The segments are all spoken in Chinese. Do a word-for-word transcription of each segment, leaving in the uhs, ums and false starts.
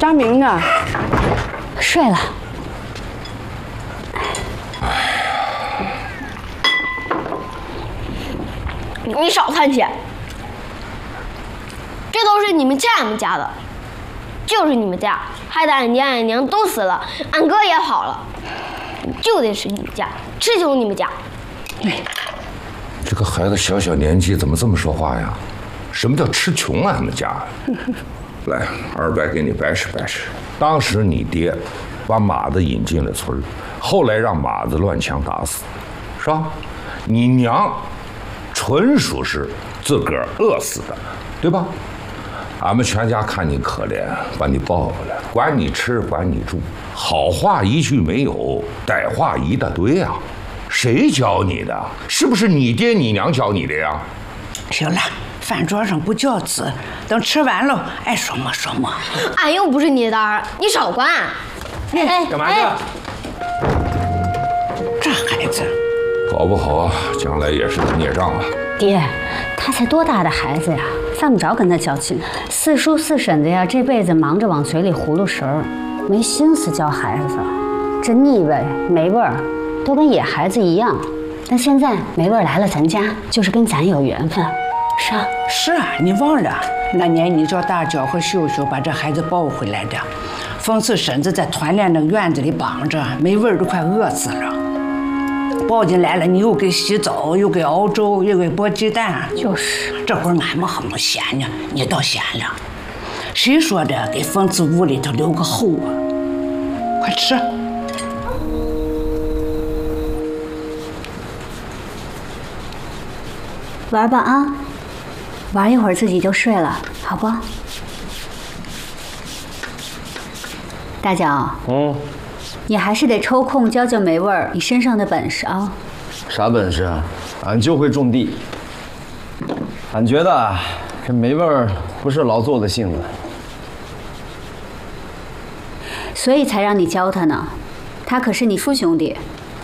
大明呢？ 睡了。 你少叹气，这都是你们家人们家的，就是你们家，害得俺爹俺娘都死了，俺哥也跑了，就得吃你们家，吃穷你们家。 这个孩子小小年纪怎么这么说话呀？什么叫吃穷俺们家？来，二伯给你掰扯掰扯。当时你爹把马子引进了村儿，后来让马子乱枪打死，是吧？你娘纯属是自个儿饿死的，对吧？俺们全家看你可怜，把你抱过来，管你吃，管你住，好话一句没有，歹话一大堆啊！谁教你的？是不是你爹你娘教你的呀？ 行了，饭桌上不较字，等吃完了爱说么说么。 俺又不是你的儿，你少管。 哎，干嘛去？ 这孩子， 搞不好将来也是个孽障啊！ 爹，他才多大的孩子呀，犯不着跟他较劲。四叔四婶子呀，这辈子忙着往嘴里葫芦食儿，没心思教孩子。这腻味没味儿，都跟野孩子一样。但现在没味儿来了咱家，就是跟咱有缘分，是啊。 是啊，你忘了那年你叫大脚和秀秀把这孩子抱回来的，讽刺婶子在团练那院子里绑着，没味儿都快饿死了。抱进来了，你又给洗澡，又给熬粥，又给剥鸡蛋， 就是。 这会儿俺们很不闲呢，你倒闲了。谁说的给疯子屋里头留个后啊？快吃。 玩吧啊，玩一会儿自己就睡了，好不？大脚， 嗯， 你还是得抽空教教梅味儿你身上的本事啊。 啥本事啊？俺就会种地。俺觉得啊，这梅味儿不是劳作的性子， 所以才让你教他呢。他可是你叔兄弟。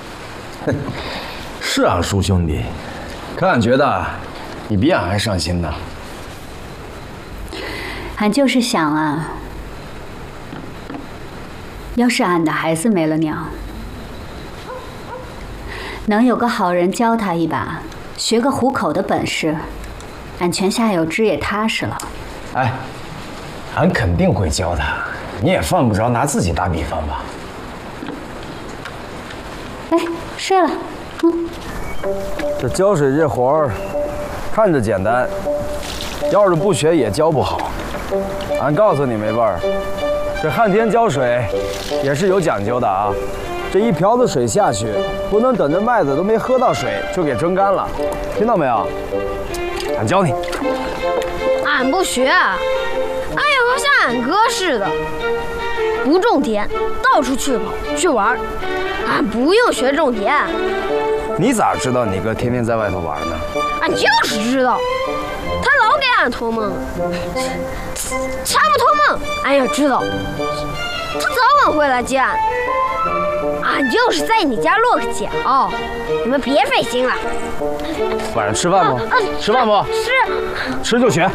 是俺叔兄弟，可俺觉得你比俺还上心呢。 俺就是想啊，要是俺的孩子没了娘，能有个好人教他一把，学个糊口的本事，俺泉下有知也踏实了。 哎，俺肯定会教他，你也犯不着拿自己打比方吧。 哎，睡了。嗯。 这浇水这活儿，看着简单，要是不学也教不好。俺告诉你梅味儿，这旱天浇水也是有讲究的啊。这一瓢子水下去，不能等着麦子都没喝到水就给蒸干了，听到没有？俺教你。 俺不学，俺也和像俺哥似的，不种田，到处去跑去玩。俺不用学种田。 你咋知道你哥天天在外头玩呢？ 俺就是知道，他老给俺托梦，他不托梦，俺也知道，他早晚会来接俺。俺就是在你家落个脚，你们别费心了。 晚上吃饭不？ 啊、 吃饭不？ 吃。 吃就学。 啊！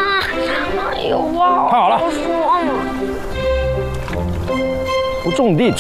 哎呦哇！ 看好了。不种地